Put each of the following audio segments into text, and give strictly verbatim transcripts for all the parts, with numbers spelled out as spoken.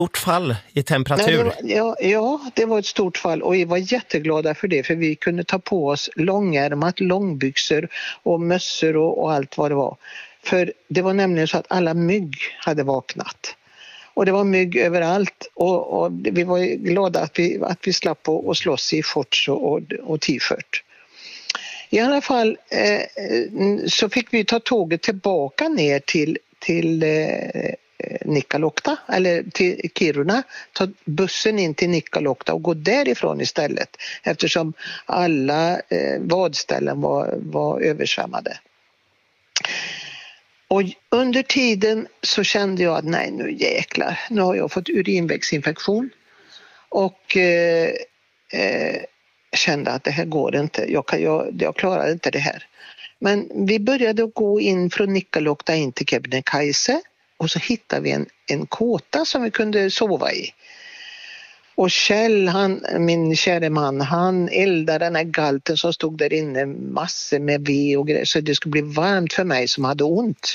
Stort fall i temperatur. Nej, det var, ja, ja, det var ett stort fall och vi var jätteglada för det, för vi kunde ta på oss långärmat, långbyxor och mössor och, och allt vad det var. För det var nämligen så att alla mygg hade vaknat. Och det var mygg överallt och, och vi var glada att vi, att vi slapp att och slåss i shorts och, och, och t-shirt. I alla fall eh, så fick vi ta tåget tillbaka ner till, till eh, Nikkaluokta eller till Kiruna, ta bussen in till Nikkaluokta och gå därifrån istället eftersom alla eh, vadställen var, var översvämmade. Och under tiden så kände jag att nej nu jäklar, nu har jag fått urinvägsinfektion och eh, eh, kände att det här går inte, jag, kan, jag, jag klarar inte det här. Men vi började gå in från Nikkaluokta in till Kebnekaise och så hittade vi en, en kåta som vi kunde sova i. Och Kjell, han, min kära man, han eldade den här galten som stod där inne massor med ved och grejer så det skulle bli varmt för mig som hade ont.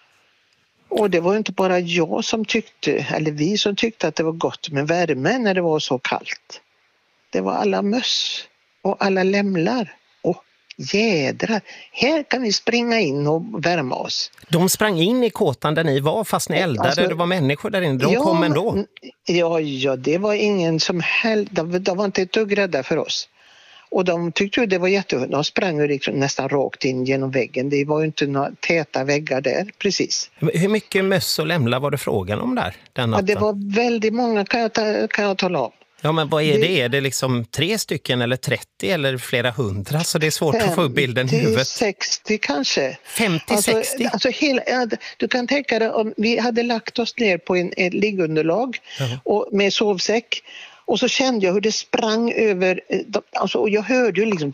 Och det var inte bara jag som tyckte, eller vi som tyckte att det var gott med värme när det var så kallt. Det var alla möss och alla lämlar. Och jädrar, här kan vi springa in och värma oss. De sprang in i kåtan där ni var fast ni eldade, alltså, det var människor där inne, de ja, kom ändå. Ja, ja, det var ingen som helst, de, de var inte ett dugg rädda för oss. Och de tyckte ju det var jättehund, de sprang ju liksom nästan rakt in genom väggen, det var ju inte några täta väggar där, precis. Hur mycket möss och lämlar var det frågan om där den natten? Ja, det var väldigt många kan jag, ta, kan jag tala om. Ja, men vad är det? det? Är det liksom tre stycken eller trettio eller flera hundra? Så det är svårt att få upp bilden i huvudet. sextio kanske. femtio sextio? Alltså, alltså hela, du kan tänka dig om vi hade lagt oss ner på en, en liggunderlag uh-huh. och med sovsäck. Och så kände jag hur det sprang över, alltså, och jag hörde ju liksom,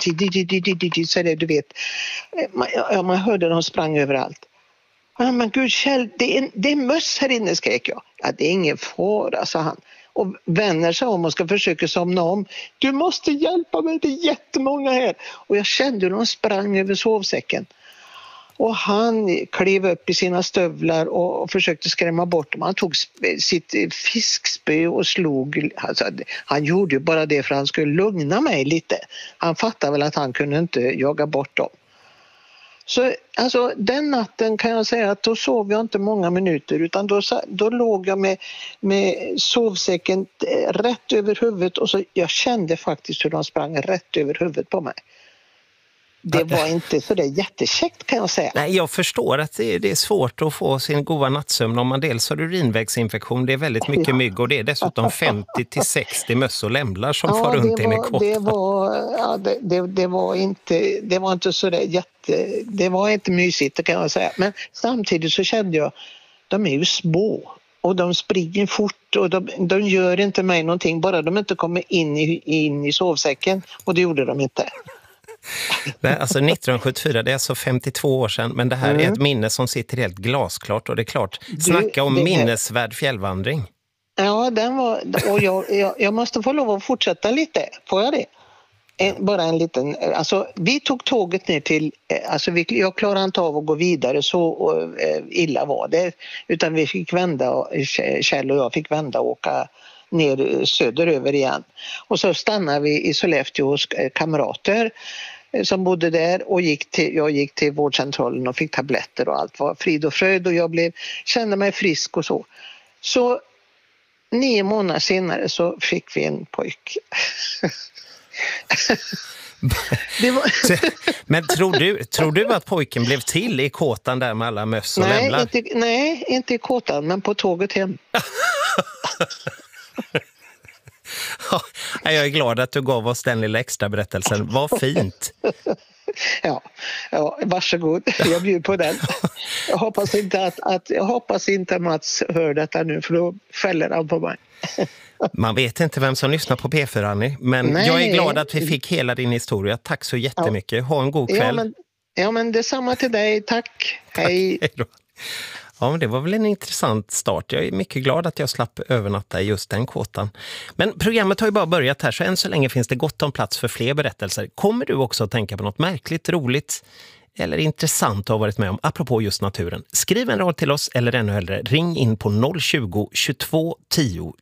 så det, du vet, man, ja, man hörde de sprang överallt. Ja, men gud Kjell, det är, det är möss här inne, skrek jag. Ja, det är ingen fara, sa han. Och vänder sig om och ska försöka somna om. Du måste hjälpa mig, det är jättemånga här. Och jag kände hur de sprang över sovsäcken. Och han klev upp i sina stövlar och försökte skrämma bort dem. Han tog sitt fiskspö och slog. Alltså, han gjorde ju bara det för att han skulle lugna mig lite. Han fattade väl att han kunde inte jaga bort dem. Så alltså, den natten kan jag säga att då sov jag inte många minuter utan då, då låg jag med, med sovsäcken rätt över huvudet och så jag kände faktiskt hur de sprang rätt över huvudet på mig. Det var inte så det jättekäckt kan jag säga. Nej, jag förstår att det är, det är svårt att få sin goda nattsömn om man dels har urinvägsinfektion. Det är väldigt mycket ja. mygg och det är dessutom femtio till sextio möss och lämlar som ja, far runt in i kåtan. Det var, ja, det, det, det var inte, det var inte så det jätte, det var inte mysigt kan jag säga. Men samtidigt så kände jag, de är ju små. Och de springer fort och de, de gör inte mig någonting. Bara de inte kommer in i, in i sovsäcken. Och det gjorde de inte. Nej, alltså nittonhundrasjuttiofyra, det är alltså femtiotvå år sedan, men det här mm. är ett minne som sitter helt glasklart och det är klart, snacka om det, det minnesvärd fjällvandring. Ja, den var, och jag, jag, jag måste få lov att fortsätta lite, får jag det? En, bara en liten, alltså vi tog tåget ner till, alltså vi, jag klarade inte av att gå vidare så och, illa var det, utan vi fick vända, Kjell och jag fick vända och åka ner söderöver igen. Och så stannade vi i Sollefteå hos kamrater som bodde där och gick till, jag gick till vårdcentralen och fick tabletter och allt var frid och fröjd och jag blev, kände mig frisk och så. Så nio månader senare så fick vi en pojk. Det var... Men tror du, tror du att pojken blev till i kåtan där med alla möss och nej, lämlar? Inte, nej, inte i kåtan men på tåget hem. Ja, jag är glad att du gav oss den lilla extra berättelsen. Vad fint. Ja, ja, varsågod. Jag bjuder på den. Jag hoppas inte att, att jag hoppas inte att Mats hör detta nu för då fäller han på mig. Man vet inte vem som lyssnar på P fyra, Annie, men nej. Jag är glad att vi fick hela din historia. Tack så jättemycket. Ja. Ha en god kväll. Ja, men, ja, men detsamma till dig. Tack. Tack. Hej. Hej då. Ja, men det var väl en intressant start. Jag är mycket glad att jag slapp övernatta i just den kåtan. Men programmet har ju bara börjat här, så än så länge finns det gott om plats för fler berättelser. Kommer du också att tänka på något märkligt, roligt eller intressant att ha varit med om apropå just naturen. Skriv en rad till oss eller ännu hellre ring in på noll tjugo, tjugotvå tio